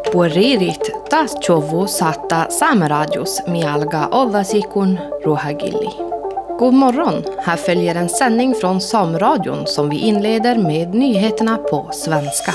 Pueririt taas chovu saattaa Saameradios mialga ollasikun ruhagilli. God morgon, här följer en sändning från Saameradion som vi inleder med nyheterna på svenska.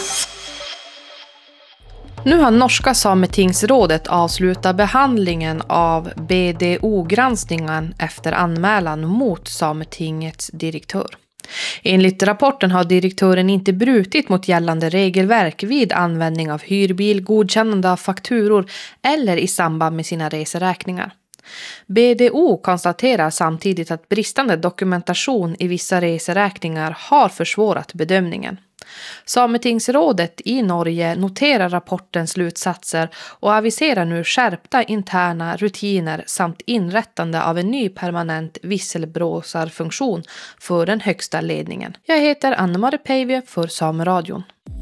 Nu har norska Sametingsrådet avslutat behandlingen av BDO-granskningen efter anmälan mot Sametingets direktör. Enligt rapporten har direktören inte brutit mot gällande regelverk vid användning av hyrbil, godkännande av fakturor eller i samband med sina reseräkningar. BDO konstaterar samtidigt att bristande dokumentation i vissa reseräkningar har försvårat bedömningen. Sametingsrådet i Norge noterar rapportens slutsatser och aviserar nu skärpta interna rutiner samt inrättande av en ny permanent visselblåsarfunktion för den högsta ledningen. Jag heter Anne-Marie Päivä för Saameradion.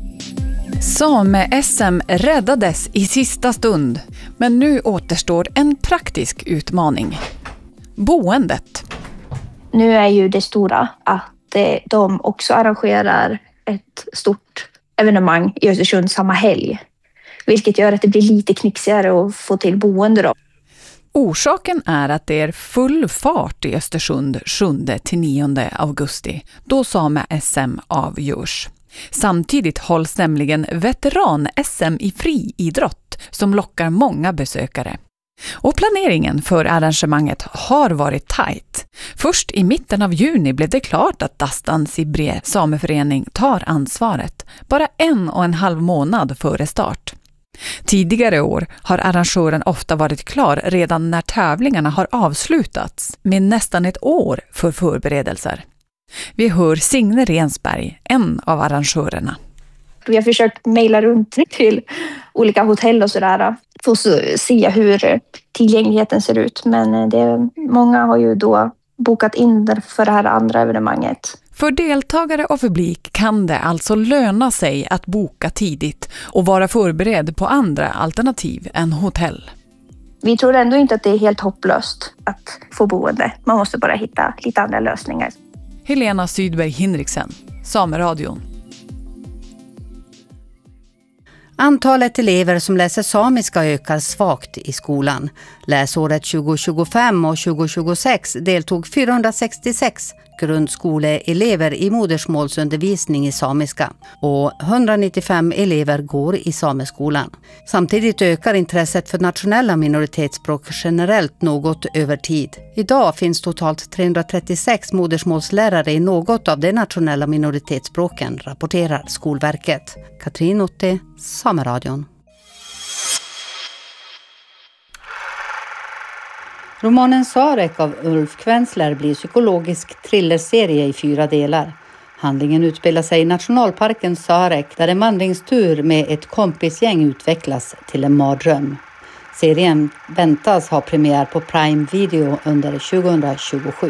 Same-SM räddades i sista stund, men nu återstår en praktisk utmaning. Boendet. Nu är ju det stora att de också arrangerar ett stort evenemang i Östersund samma helg. Vilket gör att det blir lite knixigare att få till boende då. Orsaken är att det är full fart i Östersund 7-9 augusti, då Same-SM avgörs. Samtidigt hålls nämligen veteran-SM i friidrott som lockar många besökare. Och planeringen för arrangemanget har varit tajt. Först i mitten av juni blev det klart att Dastans i Bre sameförening tar ansvaret, bara 1,5 månad före start. Tidigare år har arrangören ofta varit klar redan när tävlingarna har avslutats, med nästan ett år för förberedelser. Vi hör Signe Rensberg, en av arrangörerna. Vi har försökt mejla runt till olika hotell och sådär för att se hur tillgängligheten ser ut. Men många har ju då bokat in för det här andra evenemanget. För deltagare och publik kan det alltså löna sig att boka tidigt och vara förberedd på andra alternativ än hotell. Vi tror ändå inte att det är helt hopplöst att få boende. Man måste bara hitta lite andra lösningar. Helena Sydberg-Hinriksen, Saameradion. Antalet elever som läser samiska ökar svagt i skolan. Läsåret 2025 och 2026 deltog 466 grundskoleelever i modersmålsundervisning i samiska och 195 elever går i sameskolan. Samtidigt ökar intresset för nationella minoritetsspråk generellt något över tid. Idag finns totalt 336 modersmålslärare i något av de nationella minoritetsspråken, rapporterar Skolverket. Katrin Otte, Saameradion. Romanen Sarek av Ulf Kvensler blir psykologisk thrillerserie i 4 delar. Handlingen utspelar sig i nationalparken Sarek där en vandringstur med ett kompisgäng utvecklas till en mardröm. Serien väntas ha premiär på Prime Video under 2027.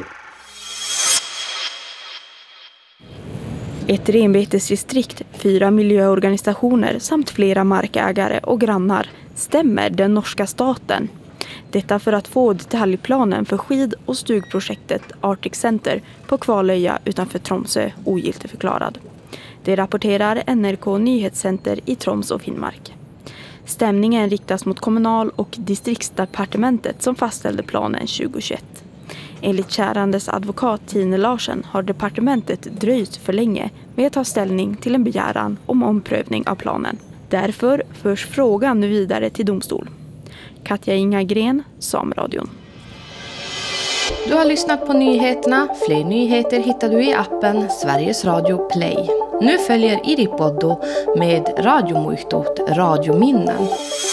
Ett renbetesdistrikt, 4 miljöorganisationer samt flera markägare och grannar stämmer den norska staten. Detta för att få detaljplanen för skid- och stugprojektet Arctic Center på Kvalöja utanför Tromsø ogiltigförklarad. Det rapporterar NRK Nyhetscenter i Troms och Finnmark. Stämningen riktas mot kommunal- och distriktsdepartementet som fastställde planen 2021. Enligt kärandes advokat Tine Larsen har departementet dröjt för länge med att ta ställning till en begäran om omprövning av planen. Därför förs frågan nu vidare till domstol. Katja Ingagren, Saameradion. Du har lyssnat på nyheterna. Fler nyheter hittar du i appen Sveriges Radio Play. Nu följer Iripoddo med radiomuistot Radiominnen.